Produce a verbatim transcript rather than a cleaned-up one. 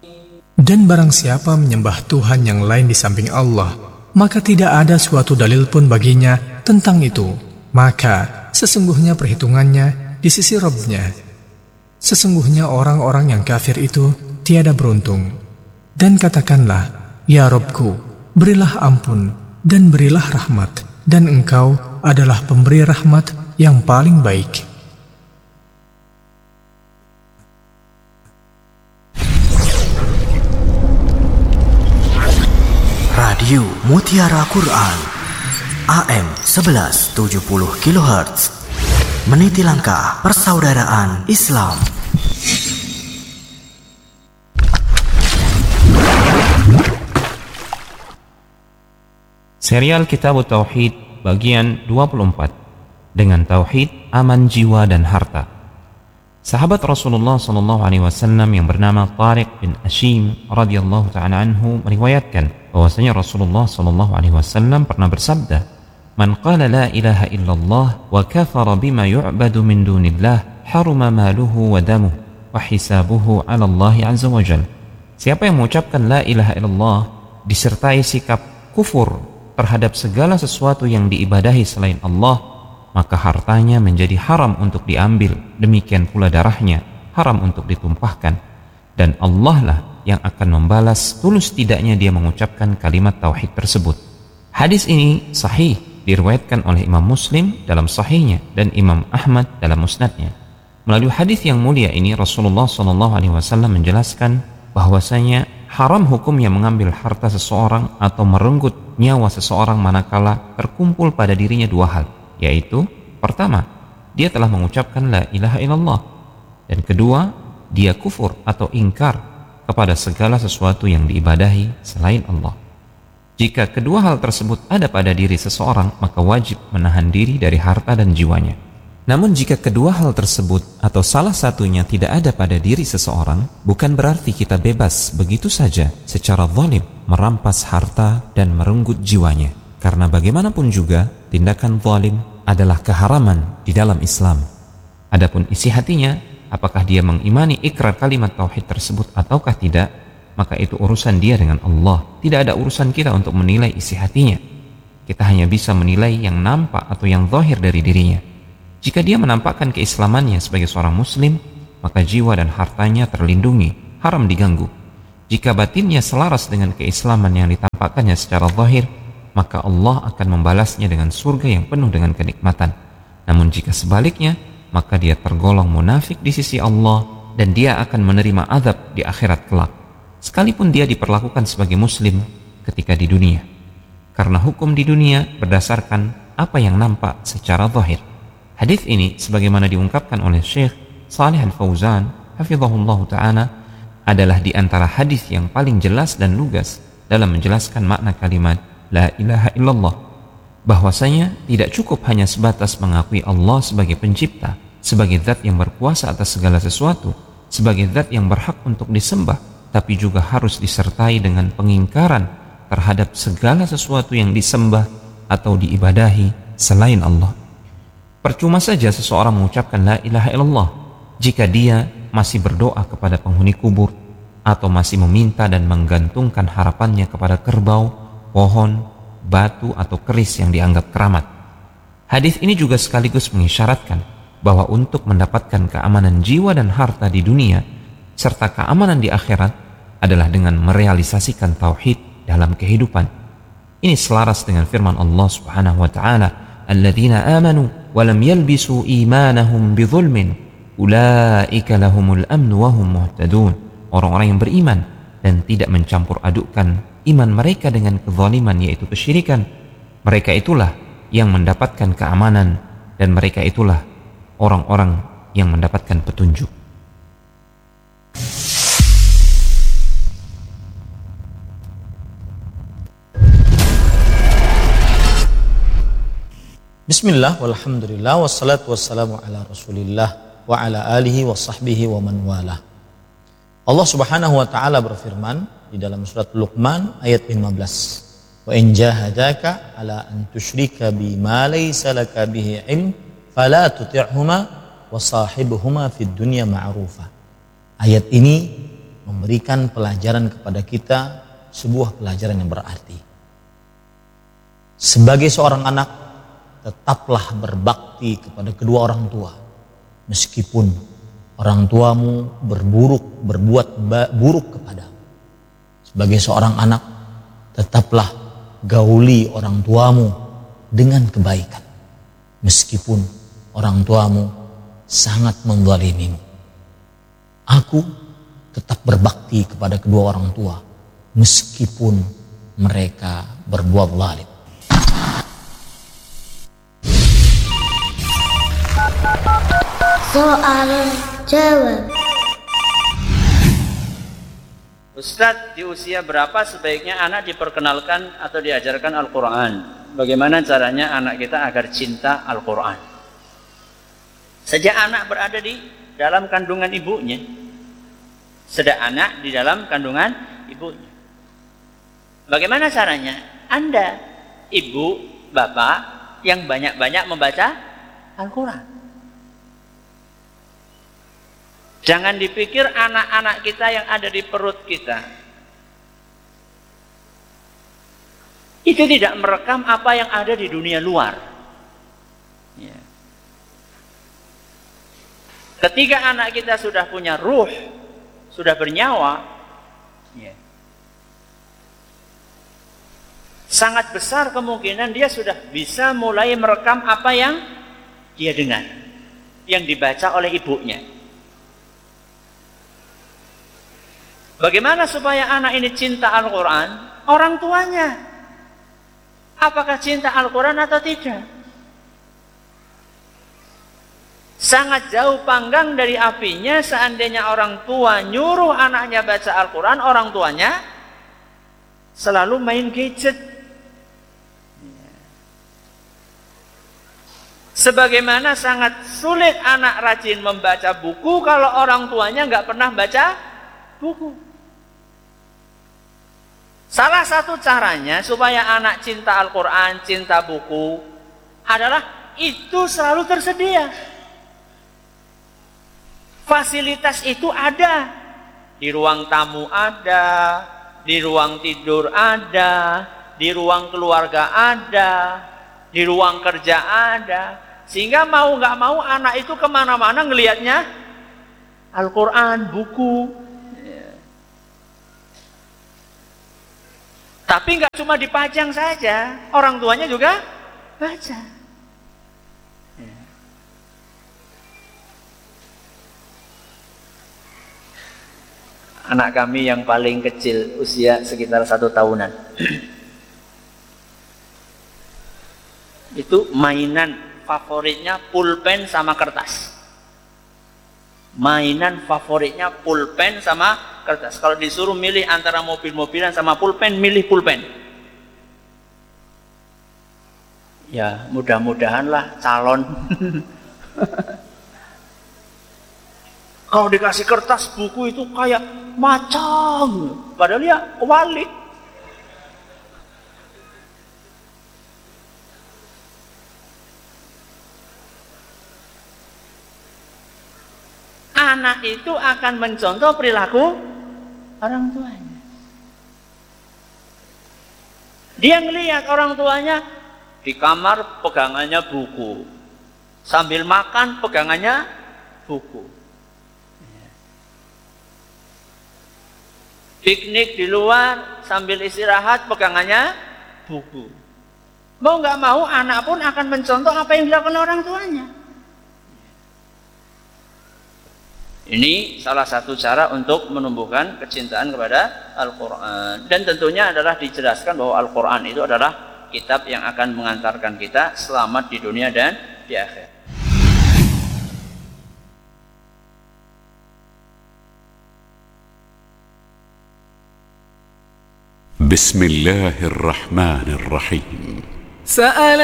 Dan barang siapa menyembah Tuhan yang lain di samping Allah, maka tidak ada suatu dalil pun baginya tentang itu. Maka sesungguhnya perhitungannya di sisi Rabb-Nya. Sesungguhnya orang-orang yang kafir itu tiada beruntung. Dan katakanlah, Ya Rabbku, berilah ampun dan berilah rahmat, dan Engkau adalah pemberi rahmat yang paling baik. Radio Mutiara Quran A M sebelas tujuh puluh kilohertz, meniti langkah persaudaraan Islam. Serial Kitab Tauhid bagian dua puluh empat, dengan tauhid, aman jiwa dan harta. Sahabat Rasulullah sallallahu alaihi wasallam yang bernama Tariq bin Ashim radhiyallahu ta'ala anhu meriwayatkan bahwasanya Rasulullah sallallahu alaihi wasallam pernah bersabda, "Man qala la ilaha illallah wa kafara bima yu'badu min dunillah, haruma maluhu wa damuhu wa hisabuhu 'ala Allah 'azza wa jalla." Siapa yang mengucapkan la ilaha illallah disertai sikap kufur terhadap segala sesuatu yang diibadahi selain Allah, maka hartanya menjadi haram untuk diambil, demikian pula darahnya haram untuk ditumpahkan, dan Allah lah yang akan membalas tulus tidaknya dia mengucapkan kalimat tauhid tersebut. Hadis ini sahih, diriwayatkan oleh Imam Muslim dalam sahihnya dan Imam Ahmad dalam musnadnya. Melalui hadis yang mulia ini Rasulullah shallallahu alaihi wasallam menjelaskan bahwasanya haram hukumnya mengambil harta seseorang atau merenggut nyawa seseorang manakala terkumpul pada dirinya dua hal, yaitu pertama, dia telah mengucapkan la ilaha illallah, dan kedua, dia kufur atau ingkar kepada segala sesuatu yang diibadahi selain Allah. Jika kedua hal tersebut ada pada diri seseorang, maka wajib menahan diri dari harta dan jiwanya. Namun jika kedua hal tersebut atau salah satunya tidak ada pada diri seseorang, bukan berarti kita bebas begitu saja secara zalim merampas harta dan merenggut jiwanya. Karena bagaimanapun juga, tindakan zalim adalah keharaman di dalam Islam. Adapun isi hatinya, apakah dia mengimani ikrar kalimat tauhid tersebut ataukah tidak, maka itu urusan dia dengan Allah. Tidak ada urusan kita untuk menilai isi hatinya. Kita hanya bisa menilai yang nampak atau yang zahir dari dirinya. Jika dia menampakkan keislamannya sebagai seorang muslim, maka jiwa dan hartanya terlindungi, haram diganggu. Jika batinnya selaras dengan keislaman yang ditampakkannya secara zahir, maka Allah akan membalasnya dengan surga yang penuh dengan kenikmatan. Namun jika sebaliknya, maka dia tergolong munafik di sisi Allah dan dia akan menerima azab di akhirat kelak, sekalipun dia diperlakukan sebagai muslim ketika di dunia. Karena hukum di dunia berdasarkan apa yang nampak secara zahir. Hadis ini sebagaimana diungkapkan oleh Syekh Shalih Al-Fauzan hafizahullah ta'ala adalah di antara hadis yang paling jelas dan lugas dalam menjelaskan makna kalimat la ilaha illallah, bahwasanya tidak cukup hanya sebatas mengakui Allah sebagai pencipta, sebagai zat yang berkuasa atas segala sesuatu, sebagai zat yang berhak untuk disembah, tapi juga harus disertai dengan pengingkaran terhadap segala sesuatu yang disembah atau diibadahi selain Allah. Percuma saja seseorang mengucapkan la ilaha illallah jika dia masih berdoa kepada penghuni kubur atau masih meminta dan menggantungkan harapannya kepada kerbau, pohon, batu atau keris yang dianggap keramat. Hadis ini juga sekaligus mengisyaratkan bahwa untuk mendapatkan keamanan jiwa dan harta di dunia serta keamanan di akhirat adalah dengan merealisasikan tauhid dalam kehidupan. Ini selaras dengan firman Allah Subhanahu wa taala, "Alladzina amanu wa lam yalbisu imanahum bidzulmin, ulaika lahumul amnu wa hum muhtadun." Orang-orang yang beriman dan tidak mencampur adukkan iman mereka dengan kezaliman, yaitu kesyirikan, mereka itulah yang mendapatkan keamanan dan mereka itulah orang-orang yang mendapatkan petunjuk. Bismillah, walhamdulillah, wassalatu wassalamu ala rasulillah wa ala alihi wa sahbihi wa man wala. Allah subhanahu wa ta'ala berfirman di dalam surat Luqman ayat lima belas, wa in jahadaka ala an tusyrika bi ma laysa laka bihi ilm fala tuti'huma wa sahibuhuma fid dunya ma'rufa. Ayat ini memberikan pelajaran kepada kita, sebuah pelajaran yang berarti. Sebagai seorang anak, tetaplah berbakti kepada kedua orang tua, meskipun orang tuamu berburuk, berbuat buruk kepadamu. Sebagai seorang anak, tetaplah gauli orang tuamu dengan kebaikan, meskipun orang tuamu sangat menzalimimu. Aku tetap berbakti kepada kedua orang tua, meskipun mereka berbuat zalim. Soal jawab. Ustadz, di usia berapa sebaiknya anak diperkenalkan atau diajarkan Al-Quran? Bagaimana caranya anak kita agar cinta Al-Quran? Sejak anak berada di dalam kandungan ibunya. Sejak anak di dalam kandungan ibunya. Bagaimana caranya? Anda, ibu, bapak yang banyak-banyak membaca Al-Quran. Jangan dipikir anak-anak kita yang ada di perut kita itu tidak merekam apa yang ada di dunia luar. Ya. Ketika anak kita sudah punya ruh, sudah bernyawa, ya, sangat besar kemungkinan dia sudah bisa mulai merekam apa yang dia dengar, yang dibaca oleh ibunya. Bagaimana supaya anak ini cinta Al-Quran? Orang tuanya. Apakah cinta Al-Quran atau tidak? Sangat jauh panggang dari apinya seandainya orang tua nyuruh anaknya baca Al-Quran, orang tuanya selalu main gadget. Sebagaimana sangat sulit anak rajin membaca buku kalau orang tuanya nggak pernah baca buku. Salah satu caranya supaya anak cinta Al-Quran, cinta buku adalah itu selalu tersedia. Fasilitas itu ada. Di ruang tamu ada, di ruang tidur ada, di ruang keluarga ada, di ruang kerja ada. Sehingga mau nggak mau anak itu kemana-mana ngelihatnya Al-Quran, buku. Tapi nggak cuma dipajang saja, orang tuanya juga baca. Anak kami yang paling kecil, usia sekitar satu tahunan, itu mainan favoritnya pulpen sama kertas. Mainan favoritnya pulpen sama kertas. Kalau disuruh milih antara mobil-mobilan sama pulpen, milih pulpen. Ya, mudah-mudahanlah calon. Kalau dikasih kertas buku itu kayak macam, padahal ya kebalik. Anak itu akan mencontoh perilaku orang tuanya. Dia ngelihat orang tuanya di kamar pegangannya buku, sambil makan pegangannya buku, piknik di luar sambil istirahat pegangannya buku. Mau nggak mau anak pun akan mencontoh apa yang dilakukan orang tuanya. Ini salah satu cara untuk menumbuhkan kecintaan kepada Al-Quran. Dan tentunya adalah dijelaskan bahwa Al-Quran itu adalah kitab yang akan mengantarkan kita selamat di dunia dan di akhirat. Bismillahirrahmanirrahim.